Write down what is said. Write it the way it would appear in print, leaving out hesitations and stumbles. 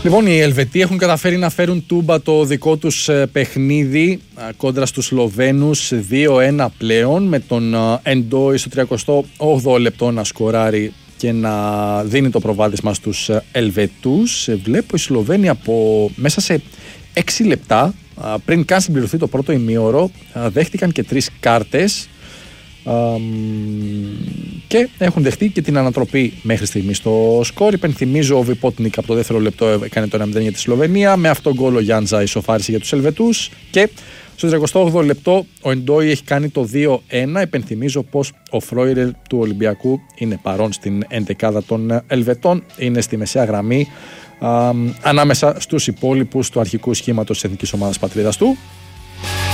Λοιπόν, οι Ελβετοί έχουν καταφέρει να φέρουν τούμπα το δικό τους παιχνίδι κόντρα στους Σλοβαίνους 2-1 πλέον, με τον Εντόι στο 38ο λεπτό να σκοράρει και να δίνει το προβάδισμα στους Ελβετούς. Βλέπω οι Σλοβαίνοι μέσα σε 6 λεπτά, πριν καν συμπληρωθεί το πρώτο ημίωρο, δέχτηκαν και 3 κάρτες και έχουν δεχτεί και την ανατροπή μέχρι στιγμή στο σκορ. Υπενθυμίζω, ο Βιπότνικ από το δεύτερο λεπτό έκανε το 1-0 για τη Σλοβενία. Με αυτόν γκολ ο Γιάντζα ισοφάρισε για τους Ελβετούς. Και στο 38ο λεπτό ο Εντόι έχει κάνει το 2-1. Υπενθυμίζω πως ο Φρόιρελ του Ολυμπιακού είναι παρόν στην ενδεκάδα των Ελβετών. Είναι στη μεσαία γραμμή ανάμεσα στους υπόλοιπους του αρχικού σχήματος της εθνικής ομάδας πατρίδας του.